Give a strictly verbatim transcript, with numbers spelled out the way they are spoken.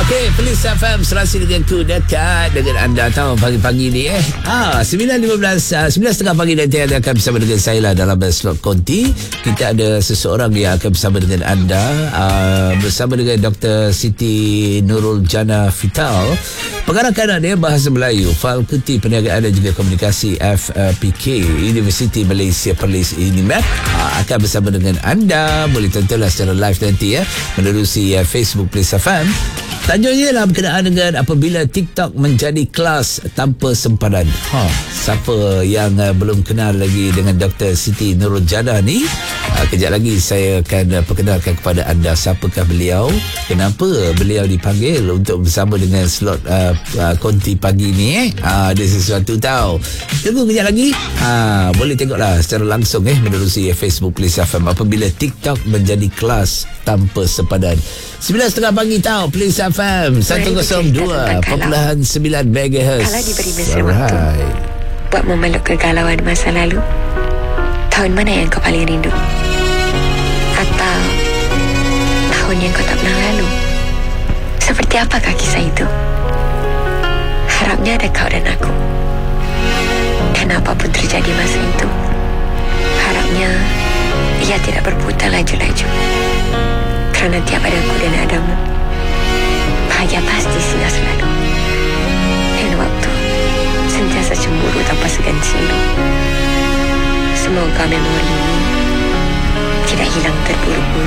Okey, Police F M serasi dengan ku dekat dengan anda tahu pagi-pagi ni eh. Ah, sembilan lima belas, uh, sembilan tiga puluh pagi nanti anda akan bersama dengan saya lah dalam slot konti. Kita ada seseorang yang akan bersama dengan anda uh, bersama dengan Doktor Siti Nurul Jana Vital, pengarah kanan dia bahasa Melayu, Fakulti Perniagaan dan juga Komunikasi F P K Universiti Malaysia Perlis ini Mat uh, akan bersama dengan anda. Boleh tontonlah secara live nanti ya menerusi uh, Facebook Police F M. Tajuknya lah berkenaan dengan apabila TikTok menjadi kelas tanpa sempadan. Ha, siapa yang uh, belum kenal lagi dengan Doktor Siti Nurul Jana ni, uh, kejap lagi saya akan uh, perkenalkan kepada anda siapakah beliau, kenapa beliau dipanggil untuk bersama dengan slot uh, uh, konti pagi ni eh. Uh, ada sesuatu tahu. Tunggu kejap lagi. Uh, boleh tengoklah secara langsung eh menerusi Facebook Police F M apabila TikTok menjadi kelas tanpa sempadan. sembilan tiga puluh pagi tahu Police F M seratus dua perpuluhan sembilan megahertz. Kalau diberi mesra waktu buat memeluk kegalauan masa lalu, tahun mana yang kau paling rindu? Atau tahun yang kau tak pernah lalu? Seperti apakah kisah itu? Harapnya ada kau dan aku. Dan apapun terjadi masa itu, harapnya ia tidak berputar laju-laju. Kerana tiap ada aku dan adamu, bahagia pasti singgah selalu. Dan waktu sentiasa cemburu tanpa segan silu. Semoga memori ini tidak hilang terburu-buru.